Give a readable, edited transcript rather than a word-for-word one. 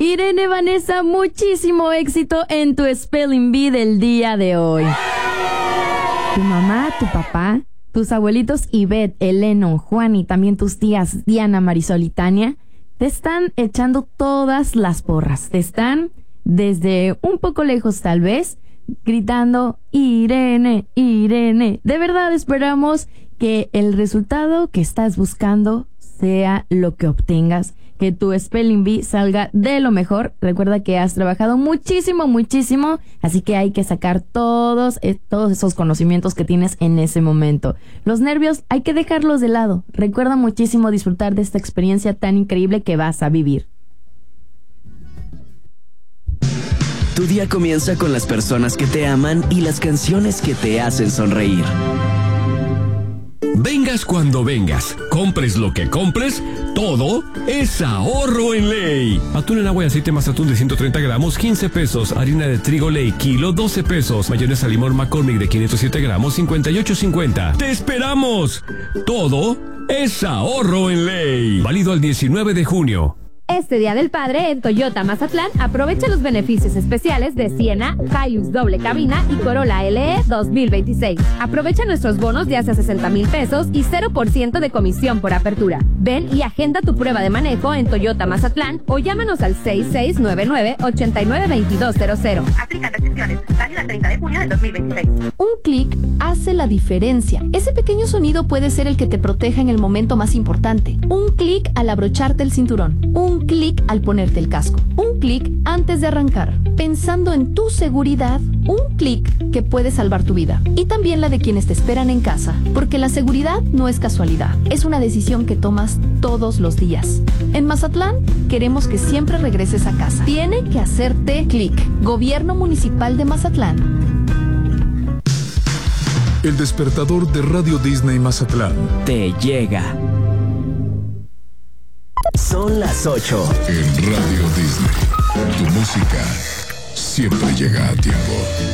Irene, Vanessa, muchísimo éxito en tu Spelling Bee del día de hoy. Tu mamá, tu papá, tus abuelitos Ivette, Eleno, Juan y también tus tías Diana, Marisol y Tania te están echando todas las porras. Te están desde un poco lejos tal vez gritando Irene, Irene. De verdad esperamos que el resultado que estás buscando sea lo que obtengas, que tu Spelling Bee salga de lo mejor. Recuerda que has trabajado muchísimo, muchísimo, así que hay que sacar todos esos conocimientos que tienes en ese momento. Los nervios hay que dejarlos de lado. Recuerda muchísimo disfrutar de esta experiencia tan increíble que vas a vivir. Tu día comienza con las personas que te aman y las canciones que te hacen sonreír. Vengas cuando vengas, compres lo que compres, todo es ahorro en Ley. Atún en agua y aceite Mazatún de 130 gramos, 15 pesos. Harina de trigo Ley, kilo, 12 pesos. Mayonesa limón McCormick de 507 gramos, 58.50. ¡Te esperamos! Todo es ahorro en Ley. Válido al 19 de junio. Este Día del Padre en Toyota Mazatlán aprovecha los beneficios especiales de Siena, Hilux doble cabina y Corolla LE 2026. Aprovecha nuestros bonos de hasta 60,000 pesos y 0% de comisión por apertura. Ven y agenda tu prueba de manejo en Toyota Mazatlán o llámanos al 6699-892200. Aplican restricciones. Válido al 30 de junio del 2026. Un clic hace la diferencia. Ese pequeño sonido puede ser el que te proteja en el momento más importante. Un clic al abrocharte el cinturón. Un clic al ponerte el casco. Un clic antes de arrancar. Pensando en tu seguridad, un clic que puede salvar tu vida. Y también la de quienes te esperan en casa. Porque la seguridad no es casualidad. Es una decisión que tomas todos los días. En Mazatlán, queremos que siempre regreses a casa. Tiene que hacerte clic. Gobierno Municipal de Mazatlán. El despertador de Radio Disney Mazatlán te llega. Son las 8. En Radio Disney, tu música siempre llega a tiempo.